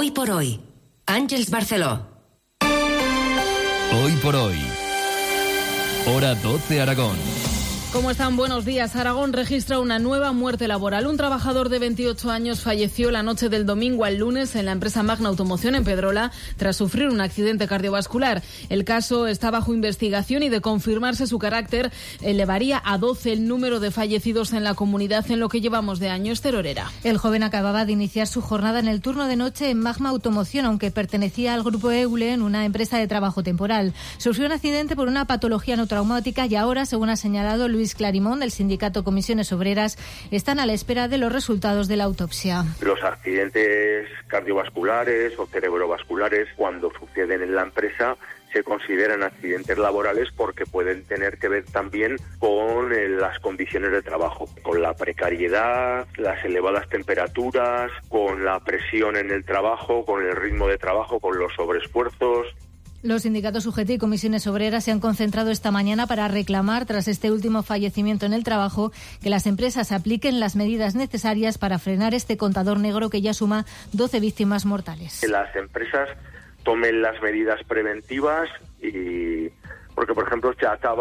Hoy por hoy. Àngels Barceló. Hoy por hoy. Hora 12 Aragón. ¿Cómo están? Buenos días. Aragón registra una nueva muerte laboral. Un trabajador de 28 años falleció la noche del domingo al lunes en la empresa Magna Automoción en Pedrola tras sufrir un accidente cardiovascular. El caso está bajo investigación y de confirmarse su carácter elevaría a 12 el número de fallecidos en la comunidad en lo que llevamos de año. Esther Orera. El joven acababa de iniciar su jornada en el turno de noche en Magna Automoción, aunque pertenecía al grupo Eulen, una empresa de trabajo temporal. Sufrió un accidente por una patología no traumática y ahora, según ha señalado Luis Clarimón, del sindicato Comisiones Obreras, están a la espera de los resultados de la autopsia. Los accidentes cardiovasculares o cerebrovasculares, cuando suceden en la empresa, se consideran accidentes laborales porque pueden tener que ver también con las condiciones de trabajo, con la precariedad, las elevadas temperaturas, con la presión en el trabajo, con el ritmo de trabajo, con los sobreesfuerzos. Los sindicatos UGT y Comisiones Obreras se han concentrado esta mañana para reclamar, tras este último fallecimiento en el trabajo, que las empresas apliquen las medidas necesarias para frenar este contador negro que ya suma 12 víctimas mortales. Que las empresas tomen las medidas preventivas y porque, por ejemplo,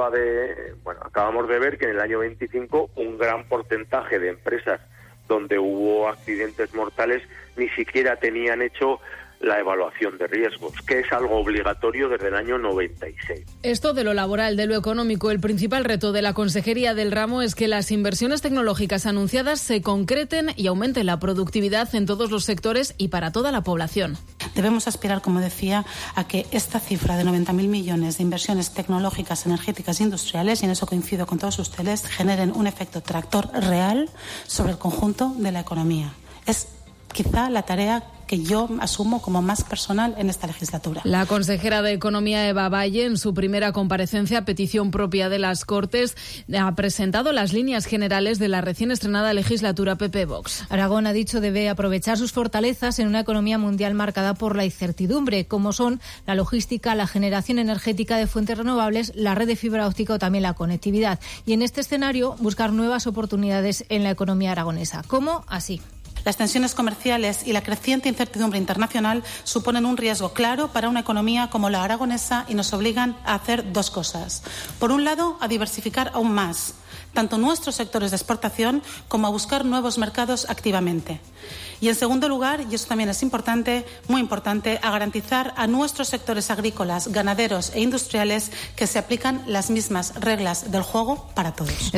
acabamos de ver que en el año 25 un gran porcentaje de empresas donde hubo accidentes mortales ni siquiera tenían hecho la evaluación de riesgos, que es algo obligatorio desde el año 96. Esto de lo laboral, de lo económico. El principal reto de la Consejería del ramo es que las inversiones tecnológicas anunciadas se concreten y aumente la productividad en todos los sectores y para toda la población. Debemos aspirar, como decía, a que esta cifra de 90.000 millones de inversiones tecnológicas, energéticas e industriales, y en eso coincido con todos ustedes, generen un efecto tractor real sobre el conjunto de la economía. Es quizá la tarea que yo asumo como más personal en esta legislatura. La consejera de Economía, Eva Valle, en su primera comparecencia a petición propia de las Cortes, ha presentado las líneas generales de la recién estrenada legislatura PP-Vox. Aragón, ha dicho, debe aprovechar sus fortalezas en una economía mundial marcada por la incertidumbre, como son la logística, la generación energética de fuentes renovables, la red de fibra óptica o también la conectividad. Y en este escenario, buscar nuevas oportunidades en la economía aragonesa. ¿Cómo? Así. Las tensiones comerciales y la creciente incertidumbre internacional suponen un riesgo claro para una economía como la aragonesa y nos obligan a hacer dos cosas. Por un lado, a diversificar aún más tanto nuestros sectores de exportación como a buscar nuevos mercados activamente. Y en segundo lugar, y eso también es importante, muy importante, a garantizar a nuestros sectores agrícolas, ganaderos e industriales que se aplican las mismas reglas del juego para todos.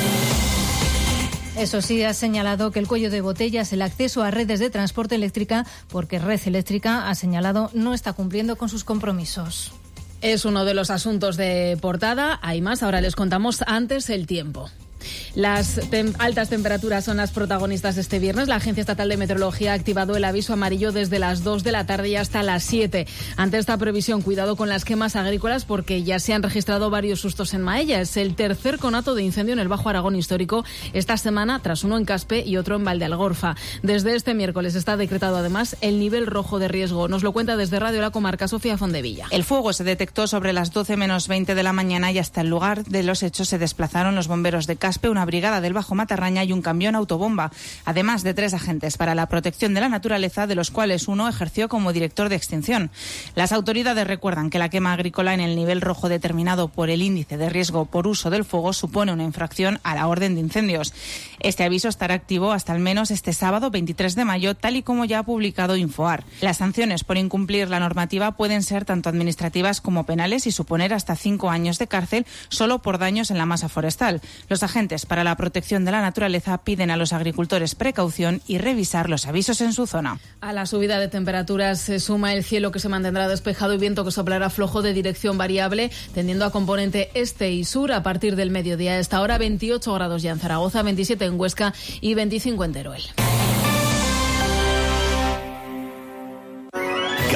Eso sí, ha señalado que el cuello de botella es el acceso a redes de transporte eléctrica, porque Red Eléctrica, ha señalado, no está cumpliendo con sus compromisos. Es uno de los asuntos de portada. Hay más, ahora les contamos. Antes, el tiempo. Las altas temperaturas son las protagonistas este viernes. La Agencia Estatal de Meteorología ha activado el aviso amarillo desde las 2 de la tarde y hasta las 7. Ante esta previsión, cuidado con las quemas agrícolas porque ya se han registrado varios sustos en Maella. Es el tercer conato de incendio en el Bajo Aragón histórico esta semana, tras uno en Caspe y otro en Valdealgorfa. Desde este miércoles está decretado además el nivel rojo de riesgo. Nos lo cuenta desde Radio La Comarca Sofía Fondevilla. El fuego se detectó sobre las 12 menos 20 de la mañana y hasta el lugar de los hechos se desplazaron los bomberos de Caspe, una brigada del Bajo Matarraña y un camión autobomba, además de 3 agentes para la protección de la naturaleza, de los cuales uno ejerció como director de extinción. Las autoridades recuerdan que la quema agrícola en el nivel rojo determinado por el índice de riesgo por uso del fuego supone una infracción a la orden de incendios. Este aviso estará activo hasta al menos este sábado 23 de mayo, tal y como ya ha publicado Infoar. Las sanciones por incumplir la normativa pueden ser tanto administrativas como penales y suponer hasta 5 años de cárcel solo por daños en la masa forestal. Los agentes para la protección de la naturaleza piden a los agricultores precaución y revisar los avisos en su zona. A la subida de temperaturas se suma el cielo, que se mantendrá despejado, y viento que soplará flojo de dirección variable, tendiendo a componente este y sur a partir del mediodía. A esta hora 28 grados ya en Zaragoza, 27 en Huesca y 25 en Teruel.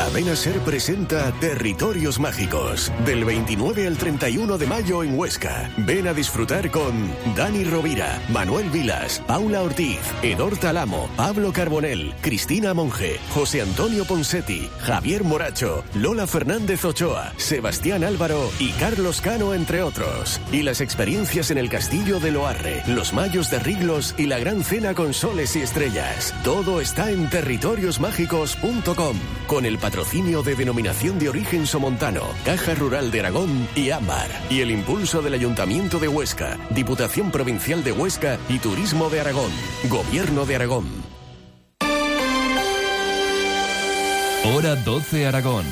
Cadena Ser presenta Territorios Mágicos, del 29 al 31 de mayo en Huesca. Ven a disfrutar con Dani Rovira, Manuel Vilas, Paula Ortiz, Edor Talamo, Pablo Carbonell, Cristina Monge, José Antonio Ponsetti, Javier Moracho, Lola Fernández Ochoa, Sebastián Álvaro y Carlos Cano, entre otros. Y las experiencias en el Castillo de Loarre, los Mayos de Riglos y la Gran Cena con soles y estrellas. Todo está en territoriosmágicos.com, con el patrocinio de Denominación de Origen Somontano, Caja Rural de Aragón y Ámbar, y el impulso del Ayuntamiento de Huesca, Diputación Provincial de Huesca y Turismo de Aragón, Gobierno de Aragón. Hora 12 Aragón.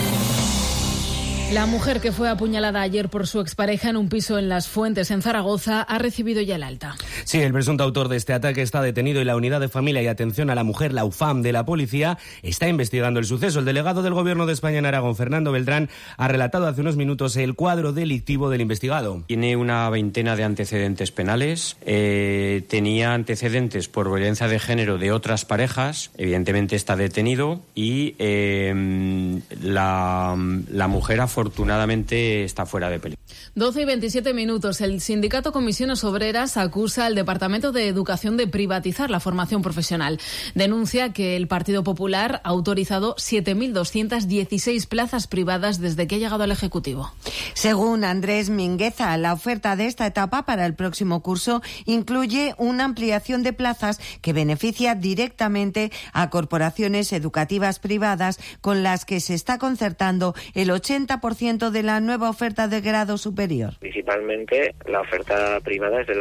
La mujer que fue apuñalada ayer por su expareja en un piso en Las Fuentes, en Zaragoza, ha recibido ya el alta. Sí, el presunto autor de este ataque está detenido y la Unidad de Familia y Atención a la Mujer, la UFAM de la Policía, está investigando el suceso. El delegado del Gobierno de España en Aragón, Fernando Beltrán, ha relatado hace unos minutos el cuadro delictivo del investigado. Tiene una veintena de antecedentes penales, tenía antecedentes por violencia de género de otras parejas, evidentemente está detenido y la mujer afortunadamente está fuera de peligro. 12 y 27 minutos. El sindicato Comisiones Obreras acusa al Departamento de Educación de privatizar la formación profesional. Denuncia que el Partido Popular ha autorizado 7.216 plazas privadas desde que ha llegado al Ejecutivo. Según Andrés Mingueza, la oferta de esta etapa para el próximo curso incluye una ampliación de plazas que beneficia directamente a corporaciones educativas privadas con las que se está concertando el 80% de la nueva oferta de grado superior. Principalmente la oferta privada es de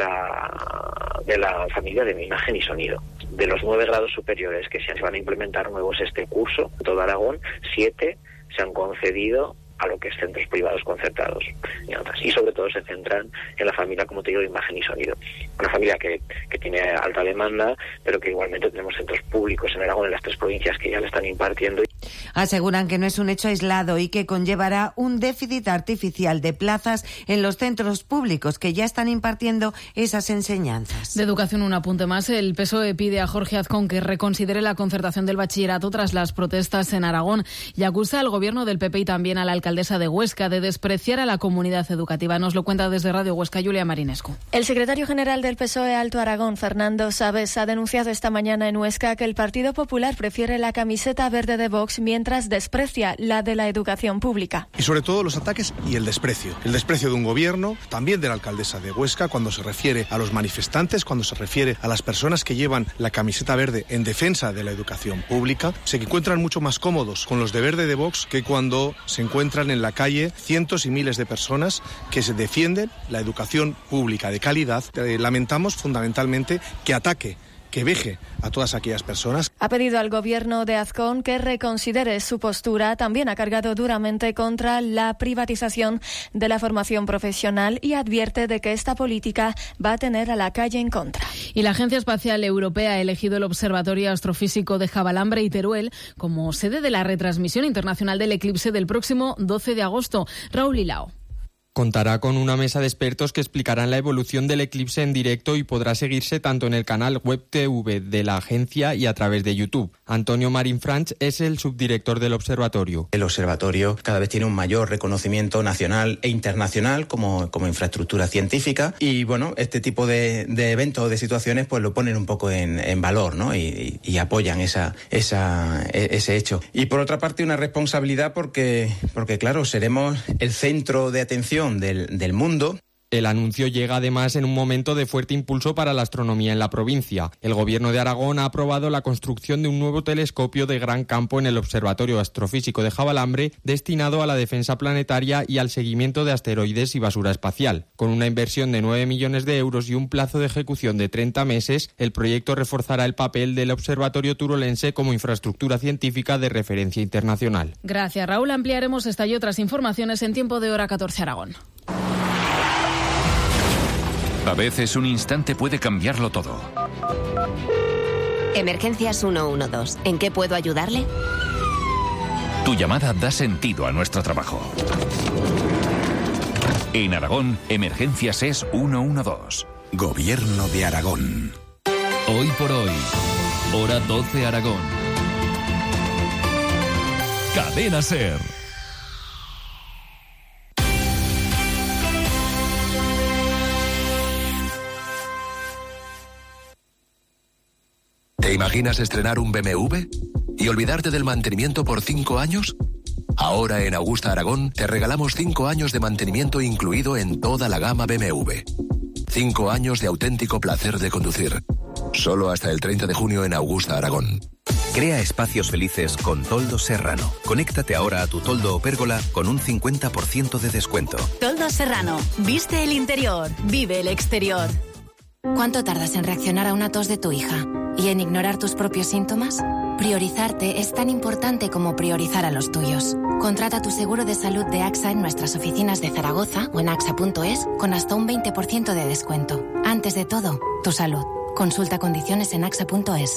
la familia de imagen y sonido. De los 9 grados superiores que se van a implementar nuevos este curso, en todo Aragón, 7 se han concedido a lo que es centros privados concertados y sobre todo se centran en la familia, como te digo, de imagen y sonido. Una familia que tiene alta demanda, pero que igualmente tenemos centros públicos en Aragón, en las 3 provincias que ya le están impartiendo. Aseguran que no es un hecho aislado y que conllevará un déficit artificial de plazas en los centros públicos que ya están impartiendo esas enseñanzas. De educación, un apunte más. El PSOE pide a Jorge Azcón que reconsidere la concertación del bachillerato tras las protestas en Aragón y acusa al gobierno del PP y también a la alcaldesa de Huesca de despreciar a la comunidad educativa. Nos lo cuenta desde Radio Huesca Julia Marinescu. El secretario general del PSOE Alto Aragón, Fernando Sabes, ha denunciado esta mañana en Huesca que el Partido Popular prefiere la camiseta verde de Vox mientras desprecia la de la educación pública. Y sobre todo los ataques y el desprecio. El desprecio de un gobierno, también de la alcaldesa de Huesca, cuando se refiere a los manifestantes, cuando se refiere a las personas que llevan la camiseta verde en defensa de la educación pública, se encuentran mucho más cómodos con los de verde de Vox que cuando se encuentran en la calle cientos y miles de personas que se defienden la educación pública de calidad. Lamentamos fundamentalmente que ataque, que veje a todas aquellas personas. Ha pedido al gobierno de Azcón que reconsidere su postura. También ha cargado duramente contra la privatización de la formación profesional y advierte de que esta política va a tener a la calle en contra. Y la Agencia Espacial Europea ha elegido el Observatorio Astrofísico de Javalambre y Teruel como sede de la retransmisión internacional del eclipse del próximo 12 de agosto. Raúl Hilao. Contará con una mesa de expertos que explicarán la evolución del eclipse en directo y podrá seguirse tanto en el canal web TV de la agencia y a través de YouTube. Antonio Marín Franch es el subdirector del observatorio. El observatorio cada vez tiene un mayor reconocimiento nacional e internacional como infraestructura científica y bueno, este tipo de eventos o de situaciones pues lo ponen un poco en valor, ¿no? y apoyan ese hecho. Y por otra parte una responsabilidad porque claro, seremos el centro de atención del mundo. El anuncio llega además en un momento de fuerte impulso para la astronomía en la provincia. El Gobierno de Aragón ha aprobado la construcción de un nuevo telescopio de gran campo en el Observatorio Astrofísico de Javalambre, destinado a la defensa planetaria y al seguimiento de asteroides y basura espacial. Con una inversión de 9 millones de euros y un plazo de ejecución de 30 meses, el proyecto reforzará el papel del Observatorio turolense como infraestructura científica de referencia internacional. Gracias, Raúl. Ampliaremos esta y otras informaciones en tiempo de hora 14 Aragón. A veces un instante puede cambiarlo todo. Emergencias 112. ¿En qué puedo ayudarle? Tu llamada da sentido a nuestro trabajo. En Aragón, Emergencias es 112. Gobierno de Aragón. Hoy por hoy, hora 12 Aragón. Cadena SER. ¿Te imaginas estrenar un BMW y olvidarte del mantenimiento por 5 años? Ahora en Augusta Aragón te regalamos 5 años de mantenimiento incluido en toda la gama BMW. 5 años de auténtico placer de conducir. Solo hasta el 30 de junio en Augusta Aragón. Crea espacios felices con Toldo Serrano. Conéctate ahora a tu toldo o pérgola con un 50% de descuento. Toldo Serrano. Viste el interior, vive el exterior. ¿Cuánto tardas en reaccionar a una tos de tu hija? ¿Y en ignorar tus propios síntomas? Priorizarte es tan importante como priorizar a los tuyos. Contrata tu seguro de salud de AXA en nuestras oficinas de Zaragoza o en axa.es con hasta un 20% de descuento. Antes de todo, tu salud. Consulta condiciones en axa.es.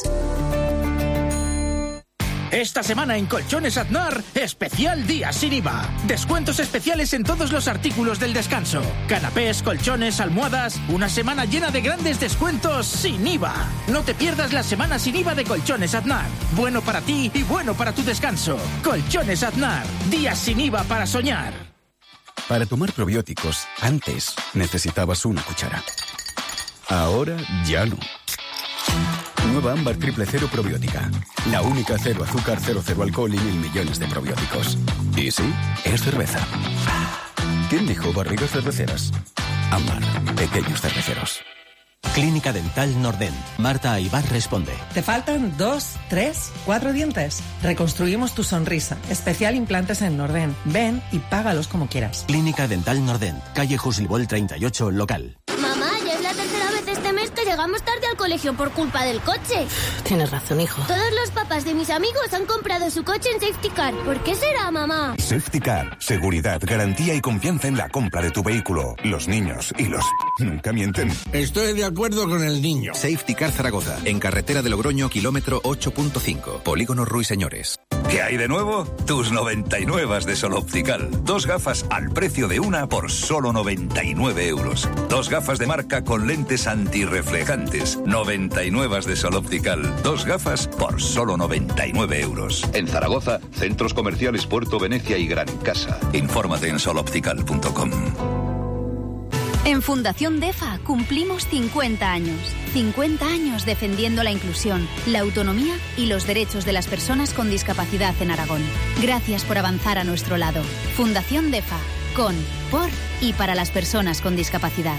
Esta semana en Colchones Aznar, especial día sin IVA. Descuentos especiales en todos los artículos del descanso. Canapés, colchones, almohadas. Una semana llena de grandes descuentos sin IVA. No te pierdas la semana sin IVA de Colchones Aznar. Bueno para ti y bueno para tu descanso. Colchones Aznar. Días sin IVA para soñar. Para tomar probióticos, antes necesitabas una cuchara. Ahora ya no. Nueva Ámbar Triple Cero Probiótica. La única cero azúcar, cero alcohol y 1.000 millones de probióticos. Y sí, es cerveza. ¿Quién dijo barrigas cerveceras? Ámbar, pequeños cerveceros. Clínica Dental Nordent. Marta Aybar responde. ¿Te faltan 2, 3, 4 dientes? Reconstruimos tu sonrisa. Especial implantes en Nordent. Ven y págalos como quieras. Clínica Dental Nordent. Calle Juslibol 38, local. Mamá, ya es la tercera vez este mes que llegamos tarde al colegio por culpa del coche. Tienes razón, hijo. Todos los papás de mis amigos han comprado su coche en Safety Car. ¿Por qué será, mamá? Safety Car. Seguridad, garantía y confianza en la compra de tu vehículo. Los niños y los... nunca mienten. Estoy de acuerdo con el niño. Safety Car Zaragoza. En carretera de Logroño, kilómetro 8.5. Polígono Ruiseñores. ¿Qué hay de nuevo? Tus 99 de Sol Optical. 2 gafas al precio de una por solo 99 euros. 2 gafas de marca con lentes antirreflejantes. 99 de Sol Optical. 2 gafas por solo 99 euros. En Zaragoza, centros comerciales Puerto Venecia y Gran Casa. Infórmate en soloptical.com. En Fundación DEFA cumplimos 50 años. 50 años defendiendo la inclusión, la autonomía y los derechos de las personas con discapacidad en Aragón. Gracias por avanzar a nuestro lado. Fundación DEFA. Con, por y para las personas con discapacidad.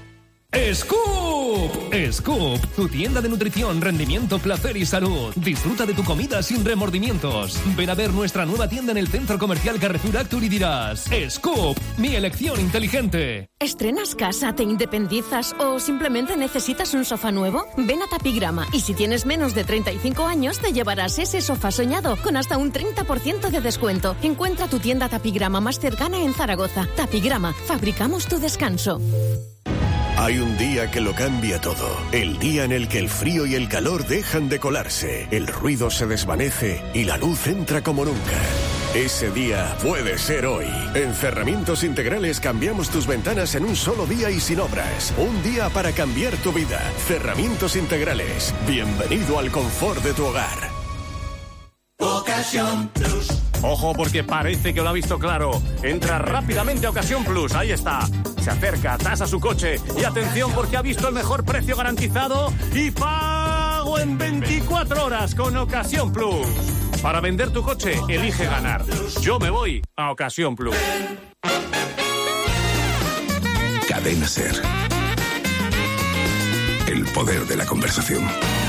¡Scoop! Scoop, tu tienda de nutrición, rendimiento, placer y salud. Disfruta de tu comida sin remordimientos. Ven a ver nuestra nueva tienda en el Centro Comercial Carrefour Actur y dirás: Scoop, mi elección inteligente. ¿Estrenas casa, te independizas o simplemente necesitas un sofá nuevo? Ven a Tapigrama y si tienes menos de 35 años te llevarás ese sofá soñado con hasta un 30% de descuento. Encuentra tu tienda Tapigrama más cercana en Zaragoza. Tapigrama, fabricamos tu descanso. Hay un día que lo cambia todo. El día en el que el frío y el calor dejan de colarse, el ruido se desvanece y la luz entra como nunca. Ese día puede ser hoy. En Cerramientos Integrales cambiamos tus ventanas en un solo día y sin obras. Un día para cambiar tu vida. Cerramientos Integrales. Bienvenido al confort de tu hogar. Ocasión Plus. Ojo, porque parece que lo ha visto claro. Entra rápidamente a Ocasión Plus. Ahí está. Se acerca, tasa su coche. Y atención, porque ha visto el mejor precio garantizado y pago en 24 horas con Ocasión Plus. Para vender tu coche, elige ganar. Yo me voy a Ocasión Plus. Cadena SER. El poder de la conversación.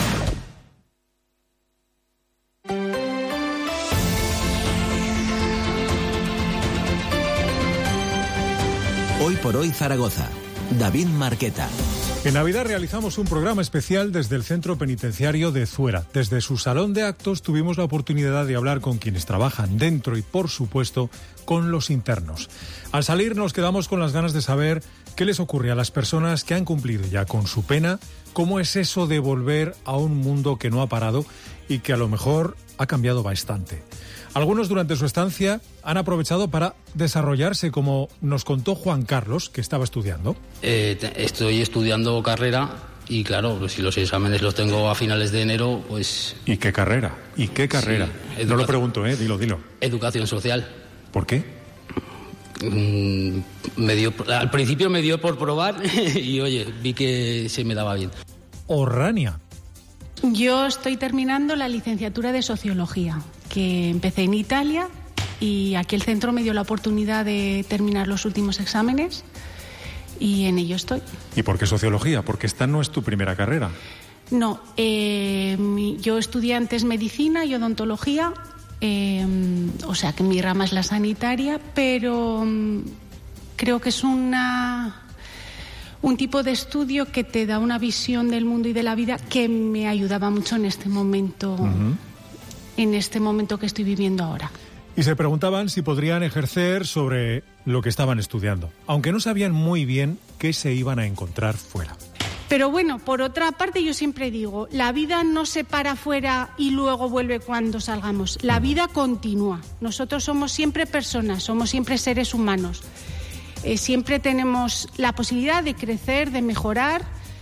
Hoy por hoy Zaragoza. David Marqueta. En Navidad realizamos un programa especial desde el Centro Penitenciario de Zuera. Desde su salón de actos tuvimos la oportunidad de hablar con quienes trabajan dentro y, por supuesto, con los internos. Al salir nos quedamos con las ganas de saber qué les ocurre a las personas que han cumplido ya con su pena, cómo es eso de volver a un mundo que no ha parado y que a lo mejor ha cambiado bastante. Algunos durante su estancia han aprovechado para desarrollarse, como nos contó Juan Carlos, que estaba estudiando. Estoy estudiando carrera Y claro, pues si los exámenes los tengo a finales de enero, pues... ¿Y qué carrera? ¿Y qué carrera? Sí, no lo pregunto, dilo. Educación social. ¿Por qué? Al principio me dio por probar y oye, vi que se me daba bien. Rania. Yo estoy terminando la licenciatura de Sociología, que empecé en Italia y aquí el centro me dio la oportunidad de terminar los últimos exámenes y en ello estoy. ¿Y por qué Sociología? Porque esta no es tu primera carrera. No, yo estudié antes Medicina y Odontología, o sea que mi rama es la sanitaria, pero creo que es un tipo de estudio que te da una visión del mundo y de la vida que me ayudaba mucho en este momento, en este momento que estoy viviendo ahora. Y se preguntaban si podrían ejercer sobre lo que estaban estudiando, aunque no sabían muy bien qué se iban a encontrar fuera. Pero bueno, por otra parte yo siempre digo, la vida no se para fuera y luego vuelve cuando salgamos. La vida continúa. Nosotros somos siempre personas, somos siempre seres humanos. Siempre tenemos la posibilidad de crecer, de mejorar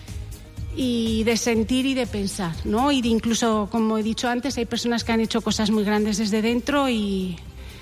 y de sentir y de pensar, ¿no? Y de incluso, como he dicho antes, hay personas que han hecho cosas muy grandes desde dentro y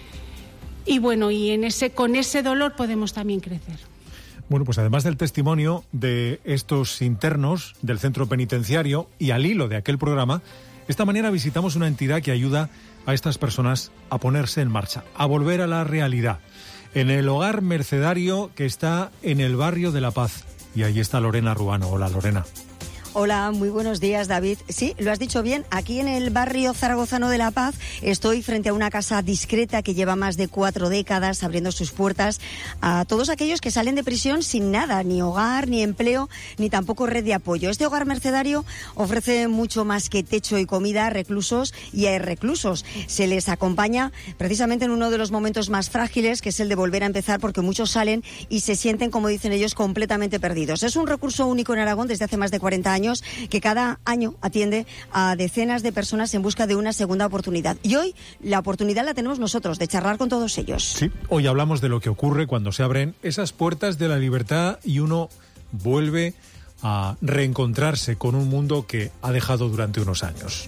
bueno, y con ese dolor podemos también crecer. Bueno, pues además del testimonio de estos internos del centro penitenciario y al hilo de aquel programa, esta mañana visitamos una entidad que ayuda a estas personas a ponerse en marcha, a volver a la realidad. En el Hogar Mercedario, que está en el barrio de La Paz. Y ahí está Lorena Ruano. Hola, Lorena. Hola, muy buenos días, David. Sí, lo has dicho bien. Aquí en el barrio zaragozano de La Paz estoy frente a una casa discreta que lleva más de 4 décadas abriendo sus puertas a todos aquellos que salen de prisión sin nada, ni hogar, ni empleo, ni tampoco red de apoyo. Este hogar mercedario ofrece mucho más que techo y comida a reclusos y a reclusos. Se les acompaña precisamente en uno de los momentos más frágiles, que es el de volver a empezar, porque muchos salen y se sienten, como dicen ellos, completamente perdidos. Es un recurso único en Aragón desde hace más de 40 años, que cada año atiende a decenas de personas en busca de una segunda oportunidad. Y hoy la oportunidad la tenemos nosotros, de charlar con todos ellos. Sí, hoy hablamos de lo que ocurre cuando se abren esas puertas de la libertad y uno vuelve a reencontrarse con un mundo que ha dejado durante unos años.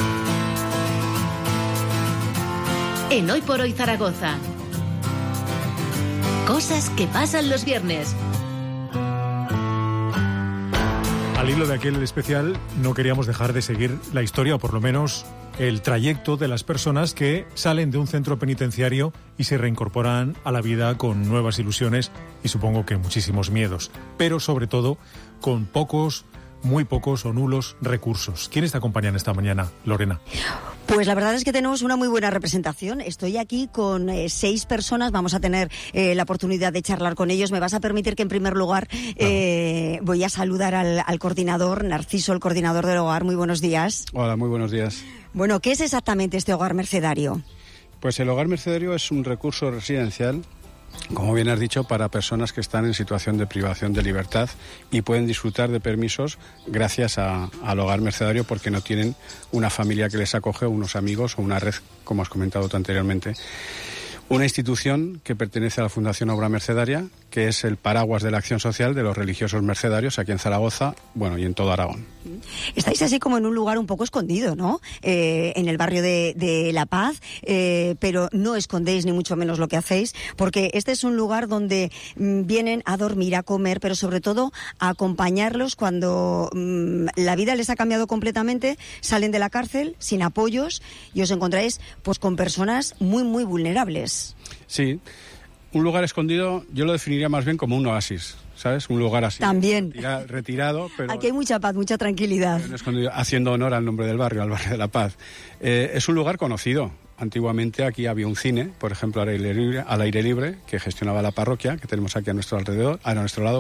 En Hoy por Hoy Zaragoza. Cosas que pasan los viernes. Al hilo de aquel especial no queríamos dejar de seguir la historia, o por lo menos el trayecto de las personas que salen de un centro penitenciario y se reincorporan a la vida con nuevas ilusiones y supongo que muchísimos miedos, pero sobre todo con muy pocos o nulos recursos. ¿Quiénes te acompañan esta mañana, Lorena? Pues la verdad es que tenemos una muy buena representación. Estoy aquí con 6 personas. Vamos a tener la oportunidad de charlar con ellos. Me vas a permitir que en primer lugar voy a saludar al coordinador, Narciso, el coordinador del hogar. Muy buenos días. Hola, muy buenos días. Bueno, ¿qué es exactamente este hogar mercedario? Pues el hogar mercedario es un recurso residencial, como bien has dicho, para personas que están en situación de privación de libertad y pueden disfrutar de permisos gracias al hogar mercedario porque no tienen una familia que les acoge, o unos amigos o una red, como has comentado tú anteriormente. Una institución que pertenece a la Fundación Obra Mercedaria, que es el paraguas de la acción social de los religiosos mercedarios aquí en Zaragoza, bueno, y en todo Aragón. Estáis así como en un lugar un poco escondido, ¿no? En el barrio de La Paz, pero no escondéis ni mucho menos lo que hacéis, porque este es un lugar donde vienen a dormir, a comer, pero sobre todo a acompañarlos cuando la vida les ha cambiado completamente, salen de la cárcel sin apoyos y os encontráis pues con personas muy, muy vulnerables. Sí, un lugar escondido yo lo definiría más bien como un oasis, ¿sabes? Un lugar así. También. Retirado, pero... Aquí hay mucha paz, mucha tranquilidad. Escondido, haciendo honor al nombre del barrio, al barrio de La Paz. Es un lugar conocido. Antiguamente aquí había un cine, por ejemplo, al aire libre, que gestionaba la parroquia, que tenemos aquí a nuestro lado.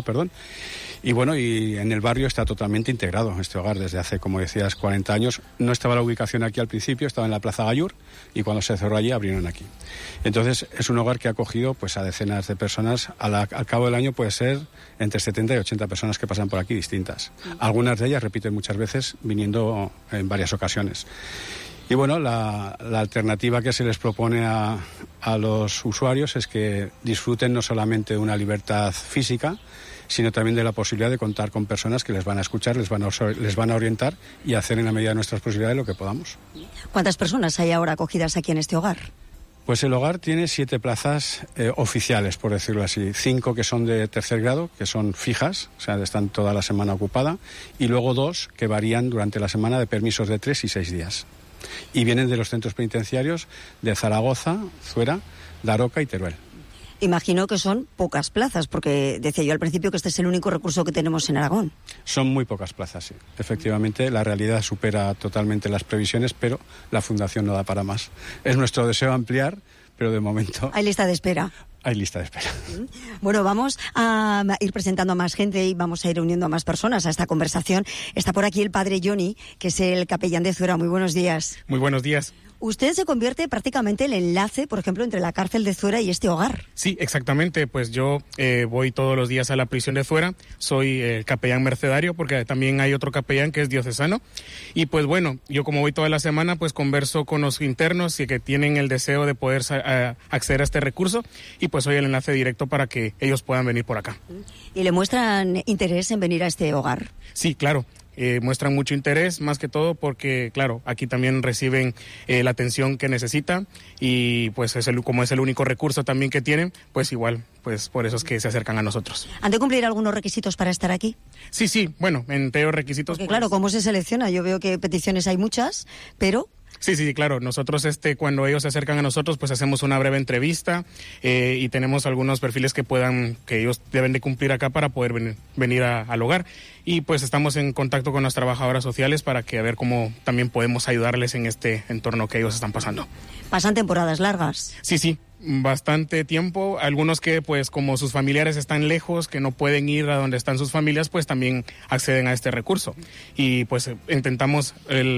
Y bueno, y en el barrio está totalmente integrado este hogar desde hace, como decías, 40 años. No estaba la ubicación aquí al principio, estaba en la Plaza Gallur, y cuando se cerró allí abrieron aquí. Entonces es un hogar que ha acogido pues a decenas de personas. Al cabo del año puede ser entre 70 y 80 personas que pasan por aquí distintas. Algunas de ellas repiten muchas veces, viniendo en varias ocasiones. Y bueno, la alternativa que se les propone a los usuarios es que disfruten no solamente de una libertad física, sino también de la posibilidad de contar con personas que les van a escuchar, les van a orientar y hacer en la medida de nuestras posibilidades lo que podamos. ¿Cuántas personas hay ahora acogidas aquí en este hogar? Pues el hogar tiene 7 plazas oficiales, por decirlo así. 5 que son de tercer grado, que son fijas, o sea, están toda la semana ocupada, y luego 2 que varían durante la semana de permisos de 3 y 6 días. Y vienen de los centros penitenciarios de Zaragoza, Zuera, Daroca y Teruel. Imagino que son pocas plazas, porque decía yo al principio que este es el único recurso que tenemos en Aragón. Son muy pocas plazas, sí. Efectivamente, la realidad supera totalmente las previsiones, pero la Fundación no da para más. Es nuestro deseo ampliar, pero de momento... Hay lista de espera. Hay lista de espera. Bueno, vamos a ir presentando a más gente y vamos a ir uniendo a más personas a esta conversación. Está por aquí el padre Johnny, que es el capellán de Zuera. Muy buenos días. Muy buenos días. Usted se convierte prácticamente el enlace, por ejemplo, entre la cárcel de Zuera y este hogar. Sí, exactamente. Pues yo voy todos los días a la prisión de Zuera. Soy capellán mercedario, porque también hay otro capellán que es diocesano. Y pues bueno, yo como voy toda la semana, pues converso con los internos y que tienen el deseo de poder acceder a este recurso. Y pues soy el enlace directo para que ellos puedan venir por acá. ¿Y le muestran interés en venir a este hogar? Sí, claro. Muestran mucho interés, más que todo porque, claro, aquí también reciben la atención que necesitan y pues como es el único recurso también que tienen, pues igual, pues por eso es que se acercan a nosotros. ¿Han de cumplir algunos requisitos para estar aquí? Sí, bueno, entre los requisitos... Porque claro, ¿cómo se selecciona? Yo veo que peticiones hay muchas, pero... Sí, claro. Nosotros, cuando ellos se acercan a nosotros, pues hacemos una breve entrevista y tenemos algunos perfiles que ellos deben de cumplir acá para poder venir al hogar. Y pues estamos en contacto con las trabajadoras sociales para que a ver cómo también podemos ayudarles en este entorno que ellos están pasando. ¿Pasan temporadas largas? Sí. Bastante tiempo. Algunos que pues como sus familiares están lejos, que no pueden ir a donde están sus familias, pues también acceden a este recurso. Y pues intentamos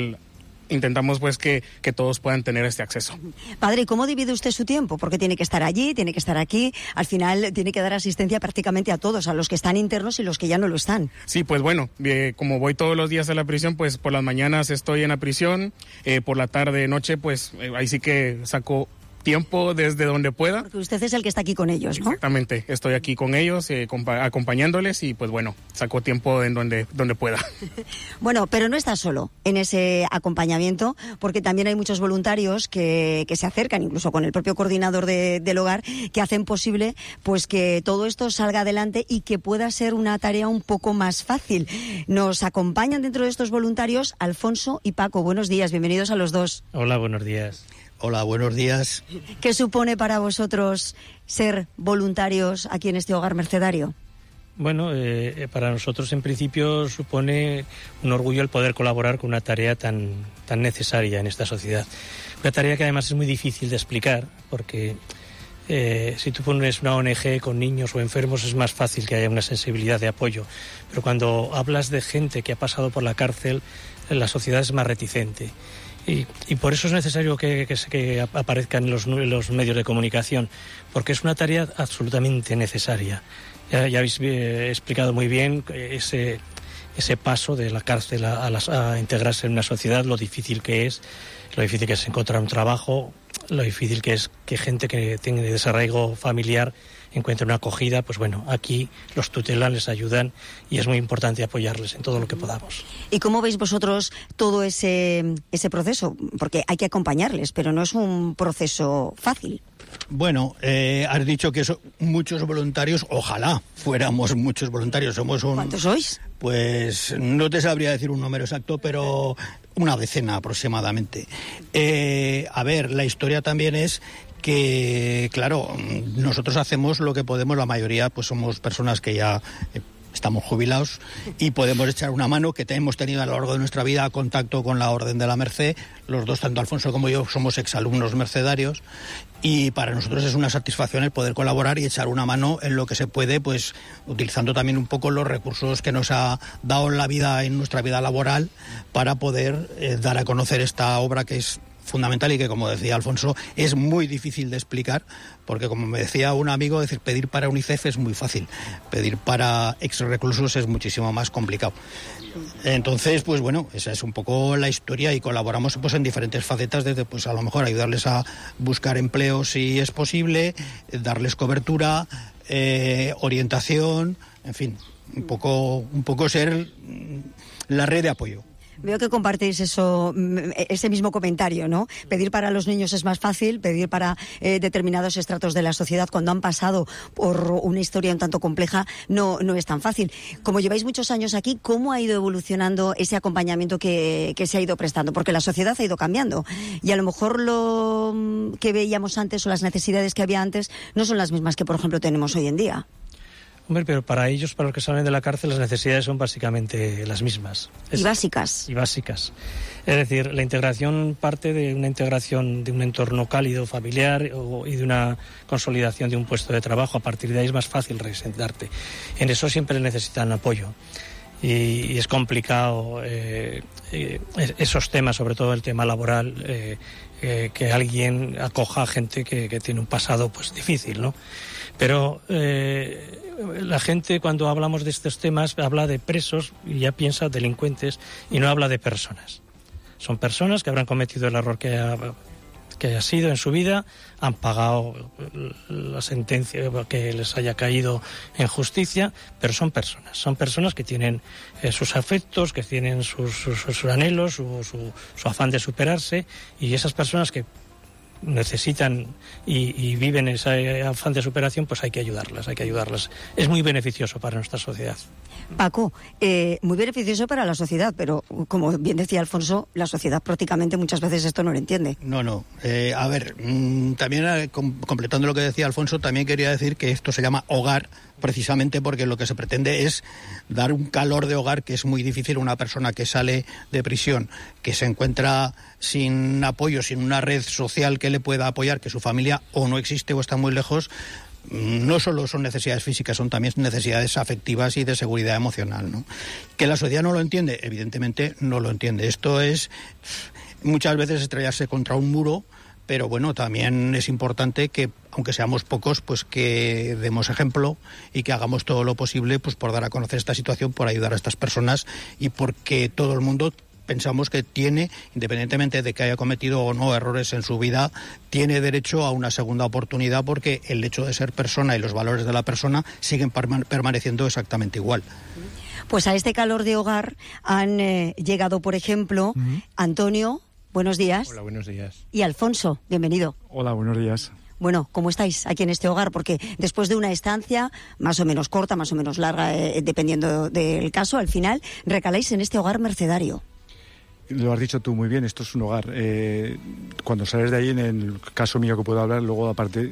pues que todos puedan tener este acceso. Padre, ¿cómo divide usted su tiempo? Porque tiene que estar allí, tiene que estar aquí, al final tiene que dar asistencia prácticamente a todos, a los que están internos y los que ya no lo están. Sí, pues bueno, como voy todos los días a la prisión, pues por las mañanas estoy en la prisión, por la tarde, noche, pues ahí sí que saco tiempo desde donde pueda. Porque usted es el que está aquí con ellos, ¿no? Exactamente, estoy aquí con ellos, acompañándoles y pues bueno, saco tiempo en donde pueda. Bueno, pero no está solo en ese acompañamiento, porque también hay muchos voluntarios que se acercan, incluso con el propio coordinador del hogar, que hacen posible pues que todo esto salga adelante y que pueda ser una tarea un poco más fácil. Nos acompañan dentro de estos voluntarios Alfonso y Paco. Buenos días, bienvenidos a los dos. Hola, buenos días. Hola, buenos días. ¿Qué supone para vosotros ser voluntarios aquí en este hogar mercedario? Bueno, para nosotros en principio supone un orgullo el poder colaborar con una tarea tan necesaria en esta sociedad. Una tarea que además es muy difícil de explicar porque si tú pones una ONG con niños o enfermos es más fácil que haya una sensibilidad de apoyo. Pero cuando hablas de gente que ha pasado por la cárcel, la sociedad es más reticente. Y por eso es necesario que aparezcan en los medios de comunicación, porque es una tarea absolutamente necesaria. Ya habéis explicado muy bien ese paso de la cárcel a integrarse en una sociedad, lo difícil que es encontrar un trabajo, lo difícil que es que gente que tiene desarraigo familiar encuentre una acogida. Pues bueno, aquí los tutelas les ayudan y es muy importante apoyarles en todo lo que podamos. ¿Y cómo veis vosotros todo ese proceso? Porque hay que acompañarles, pero no es un proceso fácil. Bueno, has dicho que son muchos voluntarios, ojalá fuéramos muchos voluntarios. ¿Cuántos sois? Pues no te sabría decir un número exacto, pero una decena aproximadamente. A ver, la historia también es que, claro, nosotros hacemos lo que podemos, la mayoría pues somos personas que ya estamos jubilados y podemos echar una mano, que hemos tenido a lo largo de nuestra vida contacto con la Orden de la Merced. Los dos, tanto Alfonso como yo, somos exalumnos mercedarios y para nosotros es una satisfacción el poder colaborar y echar una mano en lo que se puede, pues utilizando también un poco los recursos que nos ha dado la vida en nuestra vida laboral para poder dar a conocer esta obra que es fundamental y que, como decía Alfonso, es muy difícil de explicar, porque como me decía un amigo, decir pedir para UNICEF es muy fácil, pedir para ex-reclusos es muchísimo más complicado. Entonces, pues bueno, esa es un poco la historia y colaboramos pues en diferentes facetas, desde pues a lo mejor ayudarles a buscar empleo si es posible, darles cobertura, orientación, en fin, un poco ser la red de apoyo. Veo que compartéis ese mismo comentario, ¿no? Pedir para los niños es más fácil, pedir para determinados estratos de la sociedad cuando han pasado por una historia un tanto compleja no es tan fácil. Como lleváis muchos años aquí, ¿cómo ha ido evolucionando ese acompañamiento que se ha ido prestando? Porque la sociedad ha ido cambiando y a lo mejor lo que veíamos antes o las necesidades que había antes no son las mismas que, por ejemplo, tenemos hoy en día. Hombre, pero para ellos, para los que salen de la cárcel, las necesidades son básicamente las mismas. Y básicas. Y básicas. Es decir, la integración parte de una integración de un entorno cálido, familiar y de una consolidación de un puesto de trabajo. A partir de ahí es más fácil reinsertarte. En eso siempre necesitan apoyo. Y es complicado esos temas, sobre todo el tema laboral, que alguien acoja a gente que tiene un pasado pues difícil, ¿no? Pero la gente, cuando hablamos de estos temas, habla de presos y ya piensa delincuentes y no habla de personas. Son personas que habrán cometido el error que haya sido en su vida, han pagado la sentencia que les haya caído en justicia, pero son personas que tienen sus afectos, que tienen sus anhelos, su afán de superarse, y esas personas que necesitan y viven ese afán de superación, pues hay que ayudarlas. Es muy beneficioso para nuestra sociedad. Paco, muy beneficioso para la sociedad, pero como bien decía Alfonso, la sociedad prácticamente muchas veces esto no lo entiende. No. A ver, también completando lo que decía Alfonso, también quería decir que esto se llama hogar, precisamente porque lo que se pretende es dar un calor de hogar que es muy difícil a una persona que sale de prisión, que se encuentra sin apoyo, sin una red social que le pueda apoyar, que su familia o no existe o está muy lejos. No solo son necesidades físicas, son también necesidades afectivas y de seguridad emocional, ¿no? Que la sociedad no lo entiende, evidentemente no lo entiende. Esto es muchas veces estrellarse contra un muro, pero bueno, también es importante que, aunque seamos pocos, pues que demos ejemplo y que hagamos todo lo posible pues por dar a conocer esta situación, por ayudar a estas personas y porque todo el mundo pensamos que tiene, independientemente de que haya cometido o no errores en su vida, tiene derecho a una segunda oportunidad, porque el hecho de ser persona y los valores de la persona siguen permaneciendo exactamente igual. Pues a este calor de hogar han llegado, por ejemplo, Antonio, buenos días. Hola, buenos días. Y Alfonso, bienvenido. Hola, buenos días. Bueno, ¿cómo estáis aquí en este hogar? Porque después de una estancia más o menos corta, más o menos larga, dependiendo del caso, al final recaláis en este hogar mercedario. Lo has dicho tú muy bien, esto es un hogar. Cuando sales de ahí, en el caso mío que puedo hablar, luego aparte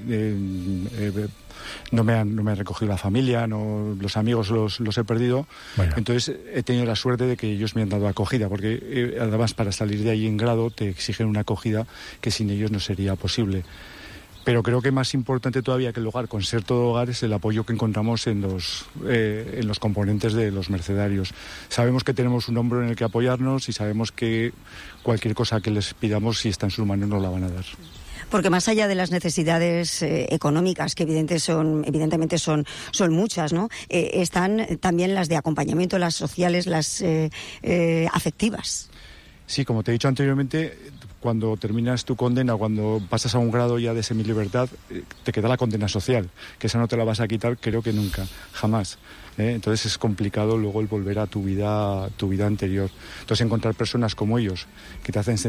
no me han recogido la familia, los amigos los he perdido. Bueno. Entonces he tenido la suerte de que ellos me han dado acogida, porque además para salir de ahí en grado te exigen una acogida que sin ellos no sería posible. Pero creo que más importante todavía que el hogar, con ser todo hogar, es el apoyo que encontramos en los componentes de los mercedarios. Sabemos que tenemos un hombro en el que apoyarnos y sabemos que cualquier cosa que les pidamos, si está en sus manos, nos la van a dar. Porque más allá de las necesidades económicas, que evidentemente son muchas, ¿no? Están también las de acompañamiento, las sociales, las afectivas. Sí, como te he dicho anteriormente, cuando terminas tu condena, cuando pasas a un grado ya de semilibertad, te queda la condena social, que esa no te la vas a quitar, creo que nunca, jamás. Entonces es complicado luego el volver a tu vida anterior. Entonces encontrar personas como ellos, que te hacen sentir